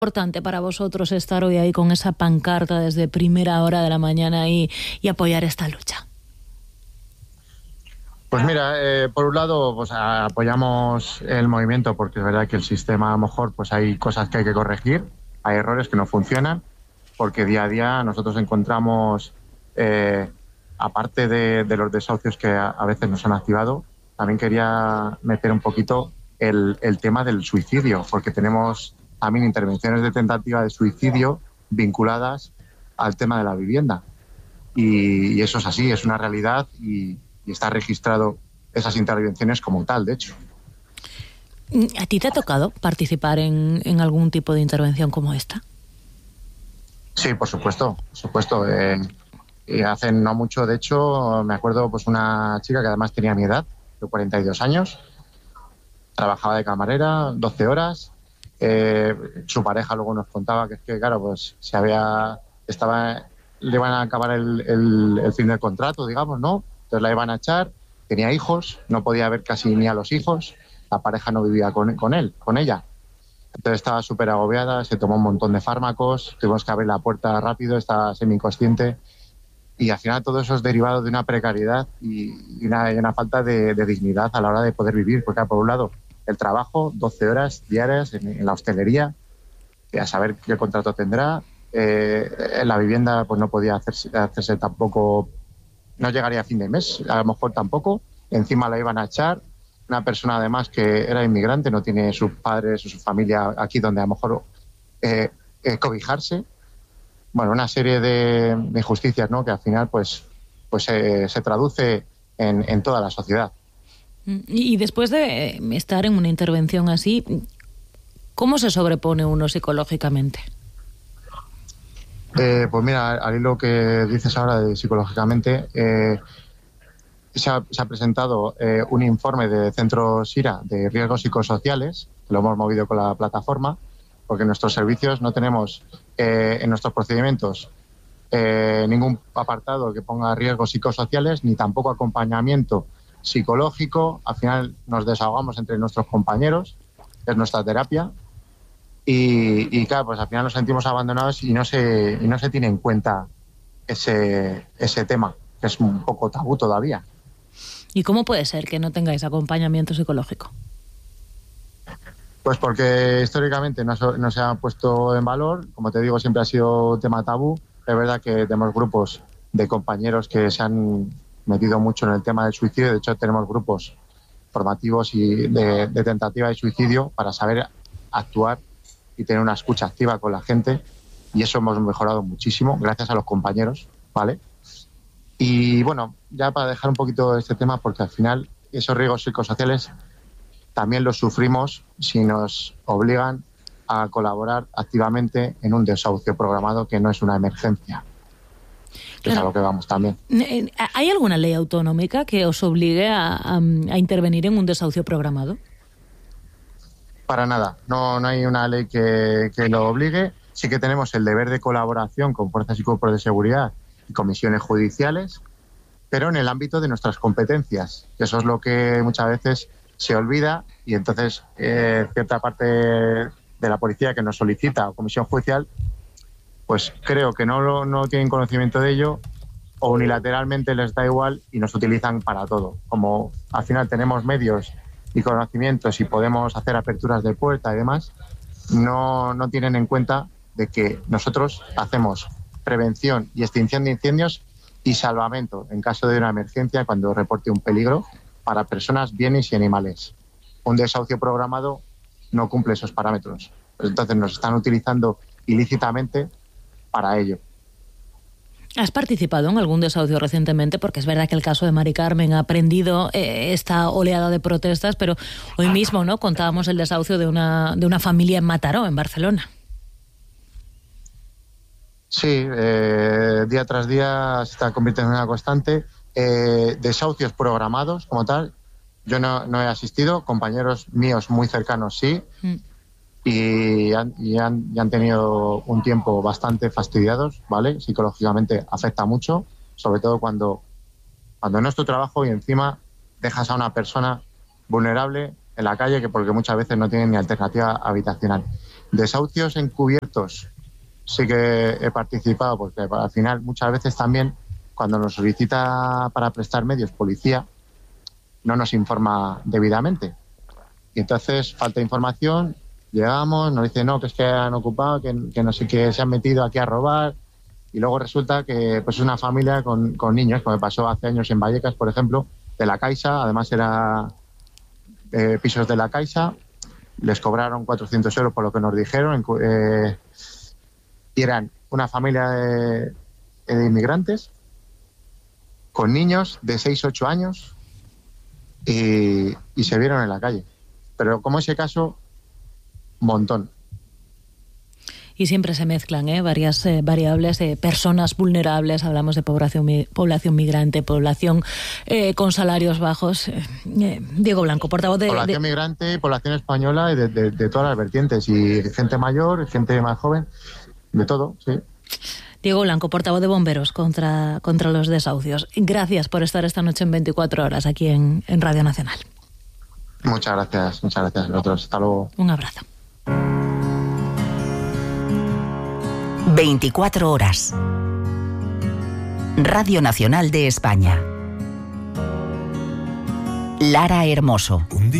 Importante para vosotros estar hoy ahí con esa pancarta desde primera hora de la mañana y apoyar esta lucha? Pues mira, por un lado pues apoyamos el movimiento porque es verdad que el sistema a lo mejor pues hay cosas que hay que corregir, hay errores que no funcionan, porque día a día nosotros encontramos, aparte de los desahucios que a veces nos han activado, también quería meter un poquito el tema del suicidio, porque tenemos también intervenciones de tentativa de suicidio vinculadas al tema de la vivienda. Y eso es así, es una realidad y está registrado esas intervenciones como tal, de hecho. ¿A ti te ha tocado participar en algún tipo de intervención como esta? Sí, por supuesto, por supuesto. Hace no mucho, de hecho, me acuerdo pues una chica que además tenía mi edad, de 42 años, trabajaba de camarera, 12 horas. Su pareja luego nos contaba que es que, claro, pues le iban a acabar el fin del contrato, digamos, ¿no? Entonces la iban a echar, tenía hijos, no podía ver casi ni a los hijos, la pareja no vivía con ella. Entonces estaba súper agobiada, se tomó un montón de fármacos, tuvimos que abrir la puerta rápido, estaba semi-inconsciente y al final todo eso es derivado de una precariedad y una falta de dignidad a la hora de poder vivir, porque por un lado el trabajo, 12 horas diarias en la hostelería, a saber qué contrato tendrá, en la vivienda pues no podía hacerse tampoco, no llegaría a fin de mes, a lo mejor tampoco, encima la iban a echar, una persona además que era inmigrante, no tiene sus padres o su familia aquí donde a lo mejor cobijarse. Bueno, una serie de injusticias, ¿no? Que al final pues se traduce en toda la sociedad. Y después de estar en una intervención así, ¿cómo se sobrepone uno psicológicamente? Pues mira, al hilo que dices ahora de psicológicamente, se ha presentado un informe de Centro Sira de riesgos psicosociales, que lo hemos movido con la plataforma, porque en nuestros servicios no tenemos en nuestros procedimientos ningún apartado que ponga riesgos psicosociales, ni tampoco acompañamiento psicológico. Al final nos desahogamos entre nuestros compañeros, es nuestra terapia, y claro, pues al final nos sentimos abandonados y no se tiene en cuenta ese tema, que es un poco tabú todavía. ¿Y cómo puede ser que no tengáis acompañamiento psicológico? Pues porque históricamente no se ha puesto en valor, como te digo, siempre ha sido tema tabú. Es verdad que tenemos grupos de compañeros que se han metido mucho en el tema del suicidio, de hecho tenemos grupos formativos y de tentativa de suicidio para saber actuar y tener una escucha activa con la gente, y eso hemos mejorado muchísimo gracias a los compañeros, ¿vale? Y bueno, ya para dejar un poquito este tema, porque al final esos riesgos psicosociales también los sufrimos si nos obligan a colaborar activamente en un desahucio programado que no es una emergencia. Que es a lo que vamos también. ¿Hay alguna ley autonómica que os obligue a intervenir en un desahucio programado? Para nada, no hay una ley que lo obligue. Sí que tenemos el deber de colaboración con fuerzas y cuerpos de seguridad y comisiones judiciales, pero en el ámbito de nuestras competencias, que eso es lo que muchas veces se olvida, y entonces cierta parte de la policía que nos solicita o comisión judicial, pues creo que no tienen conocimiento de ello, o unilateralmente les da igual y nos utilizan para todo. Como al final tenemos medios y conocimientos y podemos hacer aperturas de puerta y demás, no tienen en cuenta de que nosotros hacemos prevención y extinción de incendios y salvamento en caso de una emergencia cuando reporte un peligro para personas, bienes y animales. Un desahucio programado no cumple esos parámetros. Entonces nos están utilizando ilícitamente para ello. ¿Has participado en algún desahucio recientemente? Porque es verdad que el caso de Mari Carmen ha prendido esta oleada de protestas, pero hoy mismo, ¿no?, contábamos el desahucio de una familia en Mataró, en Barcelona. Sí, día tras día se está convirtiendo en una constante. Desahucios programados como tal, yo no he asistido, compañeros míos muy cercanos sí, y han tenido un tiempo bastante fastidiados, ¿vale? Psicológicamente afecta mucho, sobre todo cuando no es tu trabajo y encima dejas a una persona vulnerable en la calle, porque muchas veces no tienen ni alternativa habitacional. Desahucios encubiertos sí que he participado, porque al final muchas veces también cuando nos solicita para prestar medios policía no nos informa debidamente. Y entonces falta información, llegamos, nos dicen no, que es que han ocupado, que no sé qué, se han metido aquí a robar, y luego resulta que pues es una familia con niños, como me pasó hace años en Vallecas, por ejemplo, de la Caixa, además era pisos de la Caixa, les cobraron 400 euros por lo que nos dijeron, y eran una familia de inmigrantes con niños de 6-8 años y se vieron en la calle. Pero como ese caso, montón. Y siempre se mezclan varias variables de personas vulnerables, hablamos de población migrante, población con salarios bajos. Diego Blanco, portavoz de... Población migrante, población española y de todas las vertientes, y gente mayor, gente más joven, de todo, sí. Diego Blanco, portavoz de Bomberos contra los desahucios. Gracias por estar esta noche en 24 horas aquí en Radio Nacional. Muchas gracias a vosotros. Hasta luego. Un abrazo. 24 horas. Radio Nacional de España. Lara Hermoso.